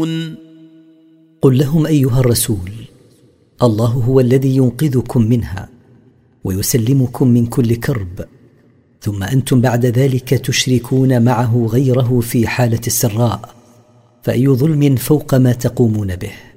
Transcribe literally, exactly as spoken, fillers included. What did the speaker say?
قل لهم أيها الرسول: الله هو الذي ينقذكم منها ويسلمكم من كل كرب، ثم أنتم بعد ذلك تشركون معه غيره في حالة السراء، فأي ظلم فوق ما تقومون به.